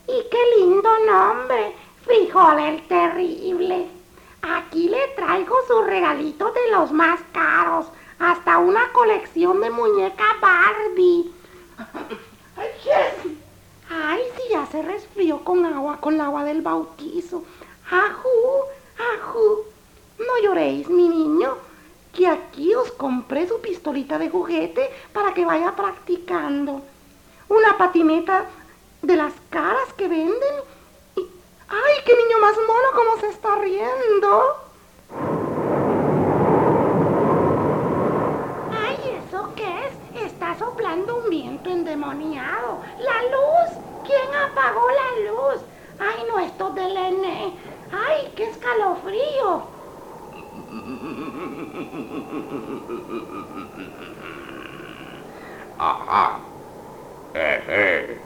Y qué lindo nombre, Frijol el Terrible. Aquí le traigo sus regalitos de los más caros, hasta una colección de muñeca Barbie. ¡Ay, Jessie! Ay, si ya se resfrió con el agua del bautizo. Ajú, ajú. No lloréis, mi niño, que aquí os compré su pistolita de juguete para que vaya practicando. Una patineta de las caras que venden. ¡Ay, qué niño más mono como se está riendo! ¡Ay, ¿eso qué es? Está soplando un viento endemoniado. ¡La luz! ¿Quién apagó la luz? ¡Ay, no, esto del ENE! ¡Ay, qué escalofrío! Ajá. Eje.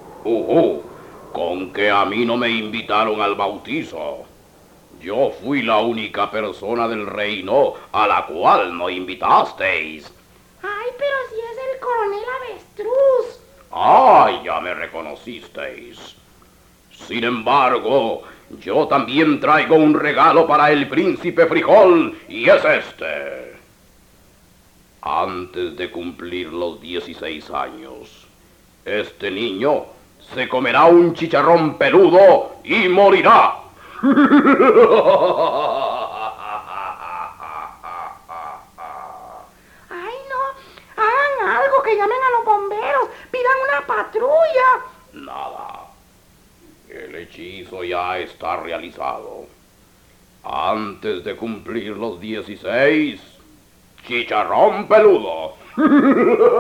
Con que a mí no me invitaron al bautizo. Yo fui la única persona del reino a la cual no invitasteis. ¡Ay, pero si es el coronel Avestruz! ¡Ay, ya me reconocisteis! Sin embargo, yo también traigo un regalo para el príncipe Frijol, y es este. Antes de cumplir los 16 años, este niño se comerá un chicharrón peludo y morirá. ¡Ay, no! ¡Hagan algo, que llamen a los bomberos! ¡Pidan una patrulla! Nada. El hechizo ya está realizado. Antes de cumplir los 16, chicharrón peludo.